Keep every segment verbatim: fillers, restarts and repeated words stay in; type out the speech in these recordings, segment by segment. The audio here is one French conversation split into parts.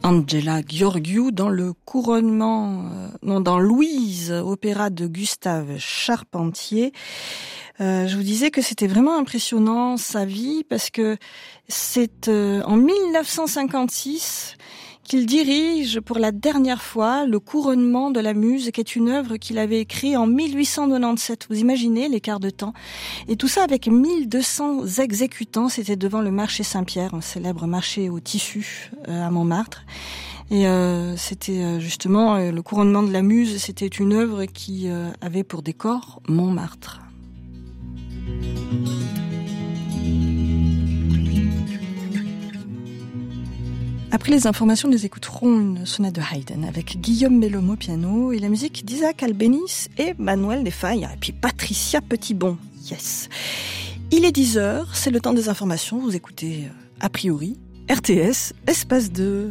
Angela Gheorghiu dans le couronnement, euh, non, dans Louise, opéra de Gustave Charpentier. Euh, je vous disais que c'était vraiment impressionnant sa vie parce que c'est euh, en dix-neuf cent cinquante-six qu'il dirige pour la dernière fois le couronnement de la Muse, qui est une œuvre qu'il avait écrite en mille huit cent quatre-vingt-dix-sept. Vous imaginez l'écart de temps? Et tout ça avec mille deux cents exécutants. C'était devant le marché Saint-Pierre, un célèbre marché au tissu euh, à Montmartre. Et euh, c'était euh, justement euh, le couronnement de la Muse. C'était une œuvre qui euh, avait pour décor Montmartre. Après les informations, nous écouterons une sonate de Haydn avec Guillaume Bellomo au piano et la musique d'Isaac Albéniz et Manuel de Falla et puis Patricia Petitbon. Yes. Il est dix heures, c'est le temps des informations. Vous écoutez a priori R T S, espace deux.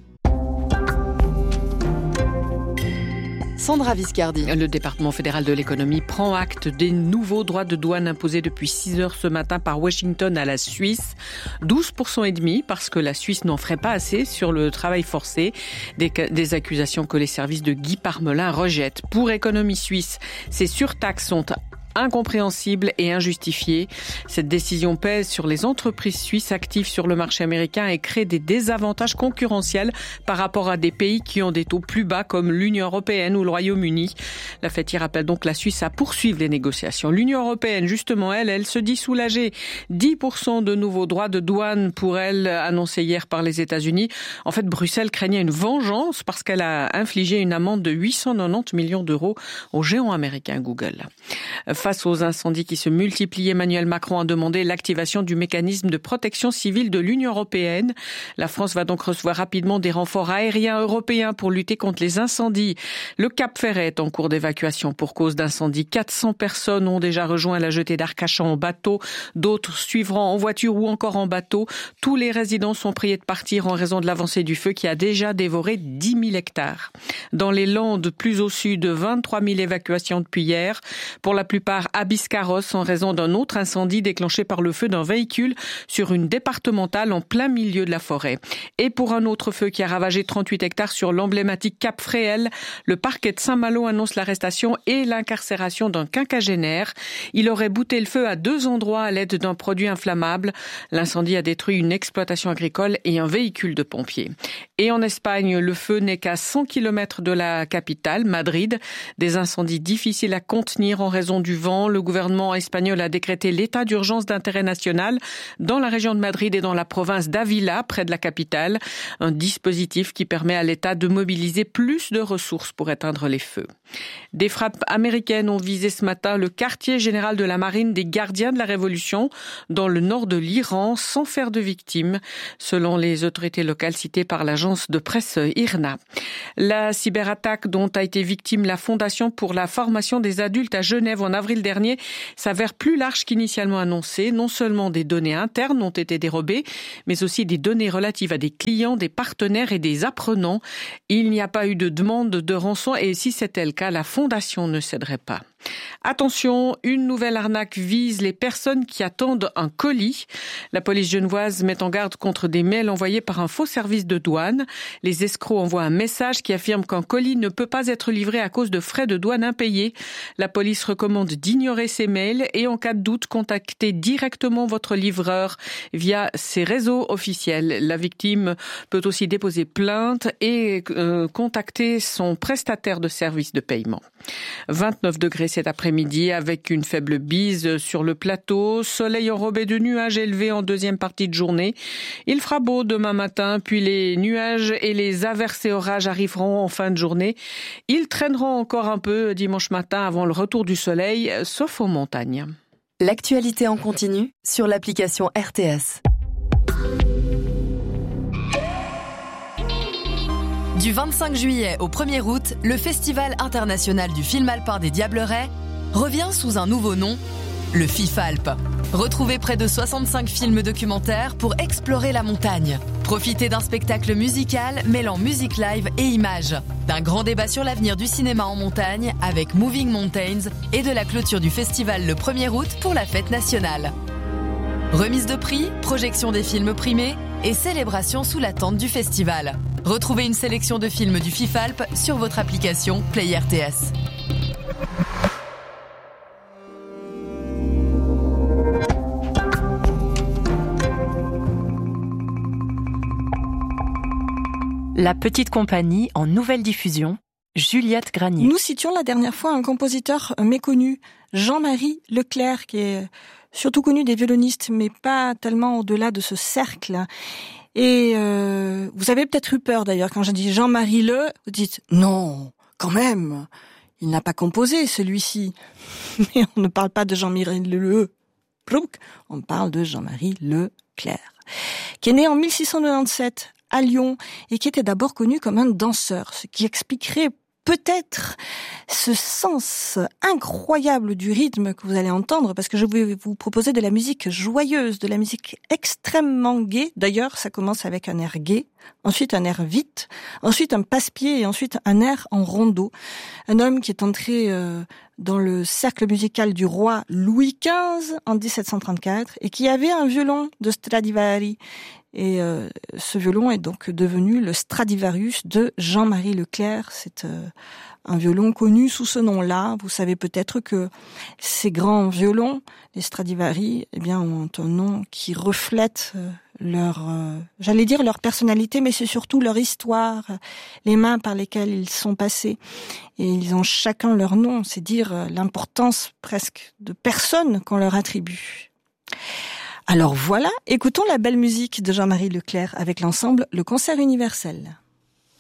Sandra Viscardi. Le département fédéral de l'économie prend acte des nouveaux droits de douane imposés depuis six heures ce matin par Washington à la Suisse. douze pour cent et demi parce que la Suisse n'en ferait pas assez sur le travail forcé. Des, des accusations que les services de Guy Parmelin rejettent. Pour Économie Suisse, ces surtaxes sont incompréhensible et injustifiée. Cette décision pèse sur les entreprises suisses actives sur le marché américain et crée des désavantages concurrentiels par rapport à des pays qui ont des taux plus bas comme l'Union européenne ou le Royaume-Uni. La F E T I rappelle donc la Suisse à poursuivre les négociations. L'Union européenne, justement, elle, elle se dit soulagée. dix pour cent de nouveaux droits de douane pour elle, annoncés hier par les États-Unis. En fait, Bruxelles craignait une vengeance parce qu'elle a infligé une amende de huit cent quatre-vingt-dix millions d'euros au géant américain Google. Face aux incendies qui se multiplient, Emmanuel Macron a demandé l'activation du mécanisme de protection civile de l'Union européenne. La France va donc recevoir rapidement des renforts aériens européens pour lutter contre les incendies. Le Cap Ferret est en cours d'évacuation pour cause d'incendie. quatre cents personnes ont déjà rejoint la jetée d'Arcachon en bateau. D'autres suivront en voiture ou encore en bateau. Tous les résidents sont priés de partir en raison de l'avancée du feu qui a déjà dévoré dix mille hectares. Dans les Landes, plus au sud, vingt-trois mille évacuations depuis hier. Pour la plupart à Biscarrosse en raison d'un autre incendie déclenché par le feu d'un véhicule sur une départementale en plein milieu de la forêt. Et pour un autre feu qui a ravagé trente-huit hectares sur l'emblématique Cap Fréhel, le parquet de Saint-Malo annonce l'arrestation et l'incarcération d'un quinquagénaire. Il aurait bouté le feu à deux endroits à l'aide d'un produit inflammable. L'incendie a détruit une exploitation agricole et un véhicule de pompiers. Et en Espagne, le feu n'est qu'à cent kilomètres de la capitale, Madrid. Des incendies difficiles à contenir en raison du vent. Le gouvernement espagnol a décrété l'état d'urgence d'intérêt national dans la région de Madrid et dans la province d'Ávila, près de la capitale. Un dispositif qui permet à l'État de mobiliser plus de ressources pour éteindre les feux. Des frappes américaines ont visé ce matin le quartier général de la marine des gardiens de la Révolution dans le nord de l'Iran sans faire de victimes, selon les autorités locales citées par l'agence de presse I R N A. La cyberattaque dont a été victime la Fondation pour la formation des adultes à Genève en avril dernier s'avère plus large qu'initialement annoncé. Non seulement des données internes ont été dérobées, mais aussi des données relatives à des clients, des partenaires et des apprenants. Il n'y a pas eu de demande de rançon et si c'était le cas, la Fondation ne céderait pas. Attention, une nouvelle arnaque vise les personnes qui attendent un colis. La police genevoise met en garde contre des mails envoyés par un faux service de douane. Les escrocs envoient un message qui affirme qu'un colis ne peut pas être livré à cause de frais de douane impayés. La police recommande d'ignorer ces mails et en cas de doute, contactez directement votre livreur via ses réseaux officiels. La victime peut aussi déposer plainte et euh, contacter son prestataire de services de paiement. vingt-neuf degrés cet après-midi avec une faible bise sur le plateau. Soleil enrobé de nuages élevés en deuxième partie de journée. Il fera beau demain matin, puis les nuages et les averses et orages arriveront en fin de journée. Ils traîneront encore un peu dimanche matin avant le retour du soleil, sauf aux montagnes. L'actualité en continu sur l'application R T S. Du vingt-cinq juillet au premier août, le Festival international du film alpin des Diablerets revient sous un nouveau nom, le FIFALP. Retrouvez près de soixante-cinq films documentaires pour explorer la montagne. Profitez d'un spectacle musical mêlant musique live et images. D'un grand débat sur l'avenir du cinéma en montagne avec Moving Mountains et de la clôture du festival le premier août pour la fête nationale. Remise de prix, projection des films primés, et célébration sous la tente du festival. Retrouvez une sélection de films du FIFALP sur votre application Play R T S. La petite compagnie en nouvelle diffusion, Juliette Granier. Nous citions la dernière fois un compositeur méconnu, Jean-Marie Leclerc, qui est surtout connu des violonistes, mais pas tellement au-delà de ce cercle. Et euh, vous avez peut-être eu peur d'ailleurs quand j'ai dit Jean-Marie Le, vous dites non, quand même, il n'a pas composé celui-ci. Mais on ne parle pas de Jean-Marie Le, on parle de Jean-Marie Leclerc, qui est né en mille six cent quatre-vingt-dix-sept à Lyon et qui était d'abord connu comme un danseur, ce qui expliquerait peut-être ce sens incroyable du rythme que vous allez entendre, parce que je vais vous proposer de la musique joyeuse, de la musique extrêmement gaie. D'ailleurs, ça commence avec un air gai, ensuite un air vite, ensuite un passe-pied et ensuite un air en rondeau. Un homme qui est entré euh, dans le cercle musical du roi Louis quinze en dix-sept cent trente-quatre et qui avait un violon de Stradivari. Et euh, ce violon est donc devenu le Stradivarius de Jean-Marie Leclerc. C'est euh, un violon connu sous ce nom-là. Vous savez peut-être que ces grands violons, les Stradivari, eh bien, ont un nom qui reflète euh, leur, euh, j'allais dire leur personnalité, mais c'est surtout leur histoire, les mains par lesquelles ils sont passés. Et ils ont chacun leur nom. C'est dire euh, l'importance presque de personne qu'on leur attribue. Alors voilà, écoutons la belle musique de Jean-Marie Leclerc avec l'ensemble Le Concert Universel.